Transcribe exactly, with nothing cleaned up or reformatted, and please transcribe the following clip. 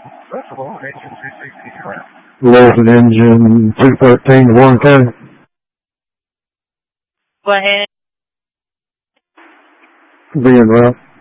First of all, engine two sixty current. Losing engine two thirteen to Warren County. Go ahead. Being route.